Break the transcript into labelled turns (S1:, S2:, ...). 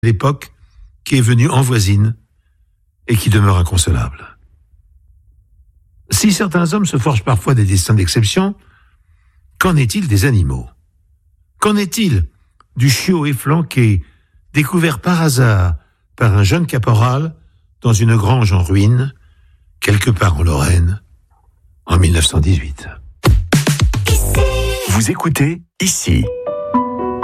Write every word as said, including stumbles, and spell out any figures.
S1: l'époque qui est venue en voisine et qui demeure inconsolable. Si certains hommes se forgent parfois des destins d'exception, qu'en est-il des animaux ? Qu'en est-il du chiot efflanqué, découvert par hasard par un jeune caporal dans une grange en ruine, quelque part en Lorraine, en mille neuf cent dix-huit.
S2: Vous écoutez Ici.